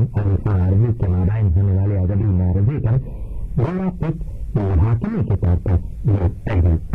और इस नारजी के नारायण होने वाले अगली नारजी पर गोरा एक हाकिमी के तौर पर वो तहरीक